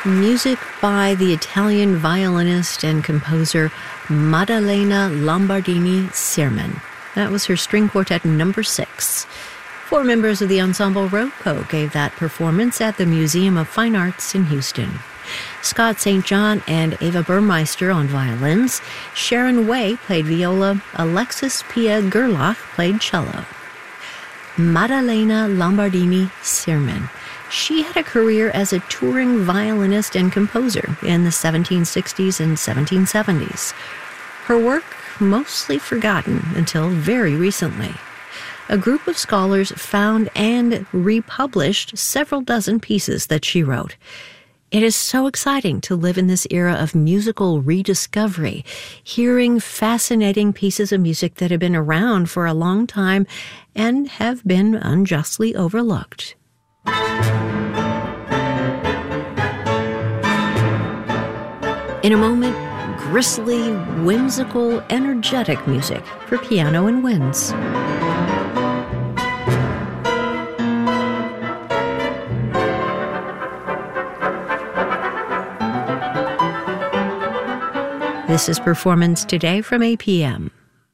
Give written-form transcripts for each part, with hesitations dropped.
Music by the Italian violinist and composer Maddalena Lombardini-Sirman. That was her string quartet number 6. 4 members of the ensemble Roco gave that performance at the Museum of Fine Arts in Houston. Scott St. John and Ava Burmeister on violins. Sharon Way played viola. Alexis Pia Gerlach played cello. Maddalena Lombardini-Sirman. She had a career as a touring violinist and composer in the 1760s and 1770s. Her work mostly forgotten until very recently. A group of scholars found and republished several dozen pieces that she wrote. It is so exciting to live in this era of musical rediscovery, hearing fascinating pieces of music that have been around for a long time and have been unjustly overlooked. In a moment, grisly, whimsical, energetic music for piano and winds. This is Performance Today from APM.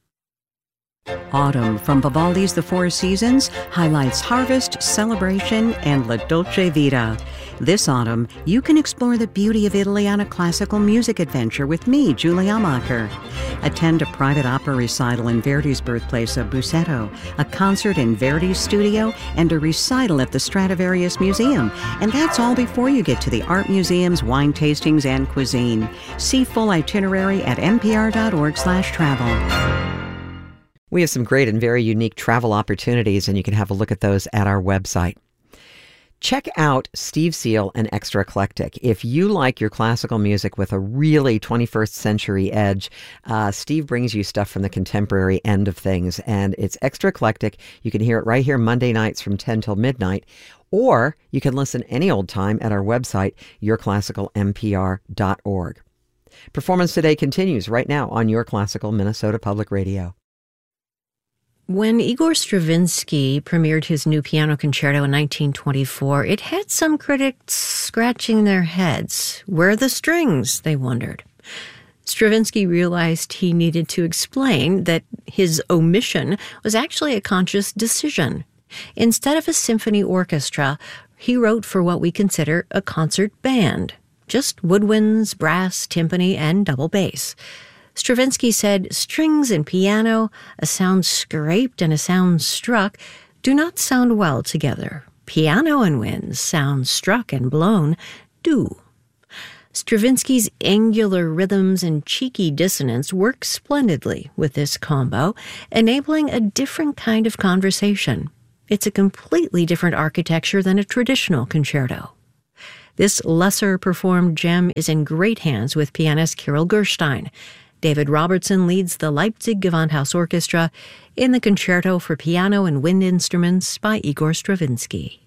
Autumn from Vivaldi's The Four Seasons highlights harvest, celebration, and La Dolce Vita. This autumn, you can explore the beauty of Italy on a classical music adventure with me, Julie Amacher. Attend a private opera recital in Verdi's birthplace of Busseto, a concert in Verdi's studio, and a recital at the Stradivarius Museum. And that's all before you get to the art museums, wine tastings, and cuisine. See full itinerary at npr.org/travel. We have some great and very unique travel opportunities, and you can have a look at those at our website. Check out Steve Seal and Extra Eclectic. If you like your classical music with a really 21st century edge, Steve brings you stuff from the contemporary end of things, and it's Extra Eclectic. You can hear it right here Monday nights from 10 till midnight, or you can listen any old time at our website, yourclassicalmpr.org. Performance Today continues right now on Your Classical Minnesota Public Radio. When Igor Stravinsky premiered his new piano concerto in 1924, it had some critics scratching their heads. Where are the strings, they wondered. Stravinsky realized he needed to explain that his omission was actually a conscious decision. Instead of a symphony orchestra, he wrote for what we consider a concert band. Just woodwinds, brass, timpani, and double bass. Stravinsky said, strings and piano, a sound scraped and a sound struck, do not sound well together. Piano and winds, sound struck and blown, do. Stravinsky's angular rhythms and cheeky dissonance work splendidly with this combo, enabling a different kind of conversation. It's a completely different architecture than a traditional concerto. This lesser-performed gem is in great hands with pianist Kirill Gerstein. David Robertson leads the Leipzig Gewandhaus Orchestra in the Concerto for Piano and Wind Instruments by Igor Stravinsky.